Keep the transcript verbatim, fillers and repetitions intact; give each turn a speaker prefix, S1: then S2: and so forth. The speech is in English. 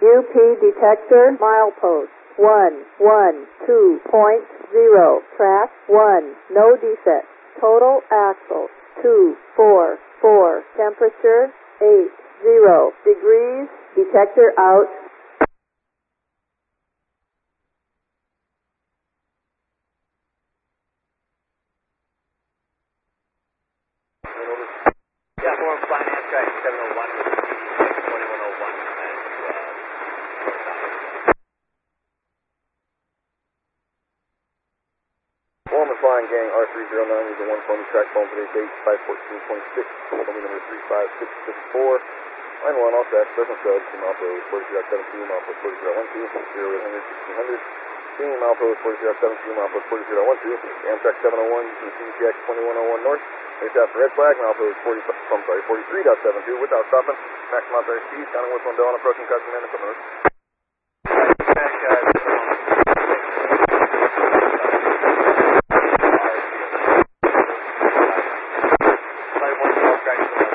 S1: U P detector milepost one one two point zero. Track one. No defect. Total axle two four four. Temperature eight zero degrees. Detector out.
S2: Yeah, Forum Finance Guy seven oh one with twenty-one oh one and
S3: Forum and Flying Gang R three oh nine is a one phone track phone today's date five fourteen twenty-six. Phone number three five six six four. Line one all tracks, present code, team Alpha forty zero seven two, Alpha forty zero one two, zero eight hundred sixteen hundred. Team Alpha forty zero seven two, Alpha forty zero one two, Amtrak seven oh one to C T X twenty-one oh one north. Race out for red flag, and Alpha is forty, I'm sorry, forty-three point seven two without stopping. Maximum out there speed, counting whistle and down, approaching customer and equipment.
S2: Right, one,